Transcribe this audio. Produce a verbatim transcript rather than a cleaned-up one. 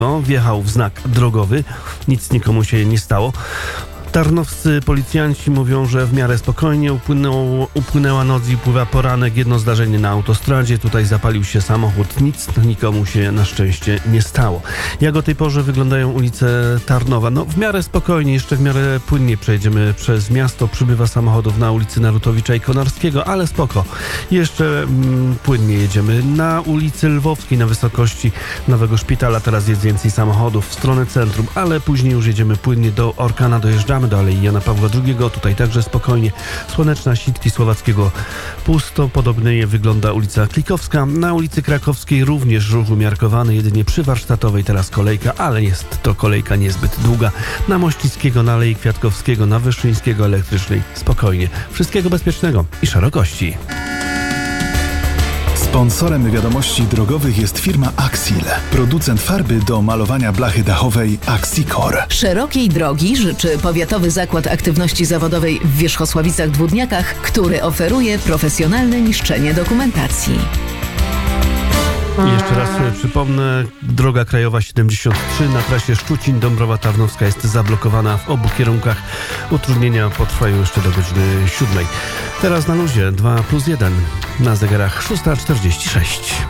Wjechał w znak drogowy, nic nikomu się nie stało. Tarnowscy policjanci mówią, że w miarę spokojnie upłynęło, upłynęła noc i upływa poranek. Jedno zdarzenie na autostradzie, tutaj zapalił się samochód, nic nikomu się na szczęście nie stało. Jak o tej porze wyglądają ulice Tarnowa? No w miarę spokojnie, jeszcze w miarę płynnie przejedziemy przez miasto. Przybywa samochodów na ulicy Narutowicza i Konarskiego, ale spoko. Jeszcze mm, płynnie jedziemy. Na ulicy Lwowskiej na wysokości Nowego Szpitala teraz jest więcej samochodów w stronę centrum, ale później już jedziemy płynnie do Orkana, dojeżdżamy do Alei Jana Pawła drugiego, tutaj także spokojnie. Słoneczna, Sitki, Słowackiego pusto. Podobnie wygląda ulica Klikowska. Na ulicy Krakowskiej również ruch umiarkowany, jedynie przy Warsztatowej teraz kolejka, ale jest to kolejka niezbyt długa. Na Mościckiego, na Alei Kwiatkowskiego, na Wyszyńskiego, Elektrycznej spokojnie. Wszystkiego bezpiecznego i szerokości. Sponsorem wiadomości drogowych jest firma Axil, producent farby do malowania blachy dachowej Axicor. Szerokiej drogi życzy Powiatowy Zakład Aktywności Zawodowej w Wierzchosławicach-Dwódniakach, który oferuje profesjonalne niszczenie dokumentacji. I jeszcze raz przypomnę, droga krajowa siedemdziesiąt trzy na trasie Szczucin-Dąbrowa Tarnowska jest zablokowana w obu kierunkach. Utrudnienia potrwają jeszcze do godziny siódmej. Teraz na luzie dwa plus jeden, na zegarach szósta czterdzieści sześć.